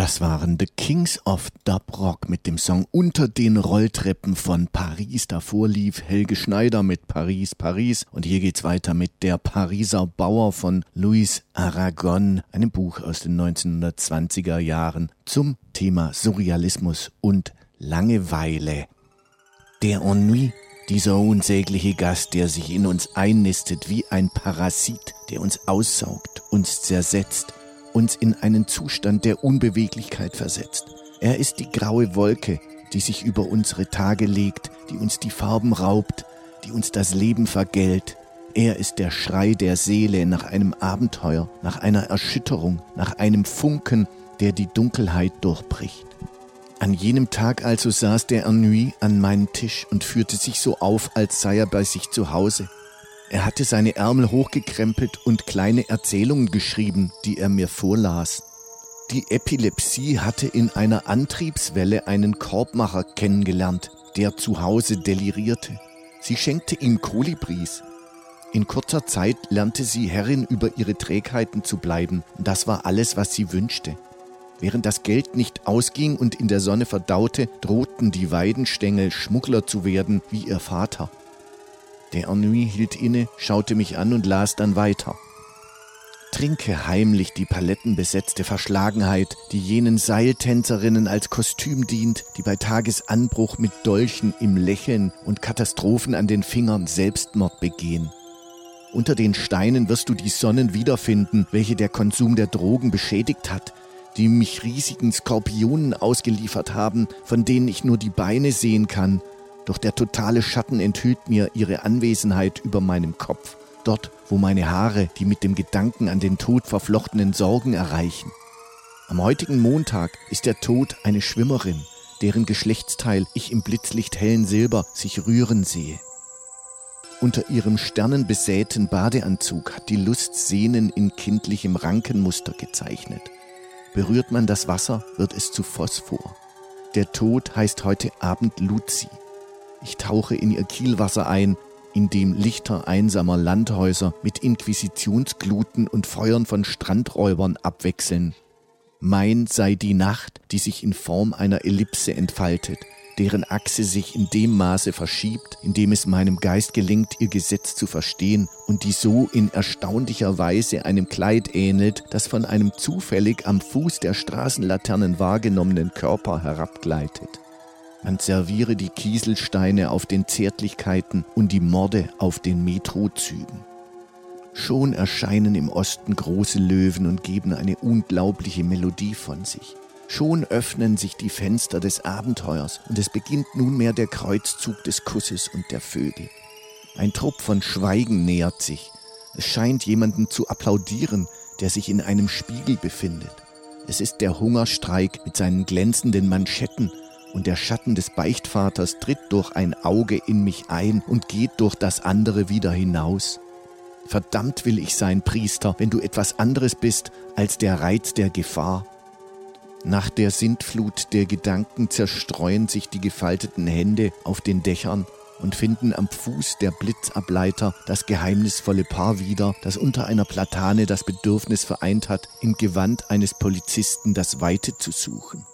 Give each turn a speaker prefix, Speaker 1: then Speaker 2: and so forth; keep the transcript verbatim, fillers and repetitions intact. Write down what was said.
Speaker 1: Das waren The Kings of Dub Rock mit dem Song Unter den Rolltreppen von Paris. Davor lief Helge Schneider mit Paris, Paris. Und hier geht's weiter mit Der Pariser Bauer von Louis Aragon, einem Buch aus den neunzehnhundertzwanziger Jahren zum Thema Surrealismus und Langeweile. Der Ennui, dieser unsägliche Gast, der sich in uns einnistet wie ein Parasit, der uns aussaugt, uns zersetzt, uns in einen Zustand der Unbeweglichkeit versetzt. Er ist die graue Wolke, die sich über unsere Tage legt, die uns die Farben raubt, die uns das Leben vergällt. Er ist der Schrei der Seele nach einem Abenteuer, nach einer Erschütterung, nach einem Funken, der die Dunkelheit durchbricht. An jenem Tag also saß der Ennui an meinem Tisch und führte sich so auf, als sei er bei sich zu Hause. Er hatte seine Ärmel hochgekrempelt und kleine Erzählungen geschrieben, die er mir vorlas. Die Epilepsie hatte in einer Antriebswelle einen Korbmacher kennengelernt, der zu Hause delirierte. Sie schenkte ihm Kolibris. In kurzer Zeit lernte sie Herrin über ihre Trägheiten zu bleiben. Und das war alles, was sie wünschte. Während das Geld nicht ausging und in der Sonne verdaute, drohten die Weidenstängel, Schmuggler zu werden wie ihr Vater. Der Ennui hielt inne, schaute mich an und las dann weiter. Trinke heimlich die palettenbesetzte Verschlagenheit, die jenen Seiltänzerinnen als Kostüm dient, die bei Tagesanbruch mit Dolchen im Lächeln und Katastrophen an den Fingern Selbstmord begehen. Unter den Steinen wirst du die Sonnen wiederfinden, welche der Konsum der Drogen beschädigt hat, die mich riesigen Skorpionen ausgeliefert haben, von denen ich nur die Beine sehen kann. Doch der totale Schatten enthüllt mir ihre Anwesenheit über meinem Kopf, dort, wo meine Haare die mit dem Gedanken an den Tod verflochtenen Sorgen erreichen. Am heutigen Montag ist der Tod eine Schwimmerin, deren Geschlechtsteil ich im blitzlichthellen Silber sich rühren sehe. Unter ihrem sternenbesäten Badeanzug hat die Lust Sehnen in kindlichem Rankenmuster gezeichnet. Berührt man das Wasser, wird es zu Phosphor. Der Tod heißt heute Abend Luzi. Ich tauche in ihr Kielwasser ein, in dem Lichter einsamer Landhäuser mit Inquisitionsgluten und Feuern von Strandräubern abwechseln. Mein sei die Nacht, die sich in Form einer Ellipse entfaltet, deren Achse sich in dem Maße verschiebt, in dem es meinem Geist gelingt, ihr Gesetz zu verstehen und die so in erstaunlicher Weise einem Kleid ähnelt, das von einem zufällig am Fuß der Straßenlaternen wahrgenommenen Körper herabgleitet. Man serviere die Kieselsteine auf den Zärtlichkeiten und die Morde auf den Metrozügen. Schon erscheinen im Osten große Löwen und geben eine unglaubliche Melodie von sich. Schon öffnen sich die Fenster des Abenteuers und es beginnt nunmehr der Kreuzzug des Kusses und der Vögel. Ein Trupp von Schweigen nähert sich. Es scheint jemanden zu applaudieren, der sich in einem Spiegel befindet. Es ist der Hungerstreik mit seinen glänzenden Manschetten und der Schatten des Beichtvaters tritt durch ein Auge in mich ein und geht durch das andere wieder hinaus. Verdammt will ich sein, Priester, wenn du etwas anderes bist als der Reiz der Gefahr. Nach der Sintflut der Gedanken zerstreuen sich die gefalteten Hände auf den Dächern und finden am Fuß der Blitzableiter das geheimnisvolle Paar wieder, das unter einer Platane das Bedürfnis vereint hat, im Gewand eines Polizisten das Weite zu suchen.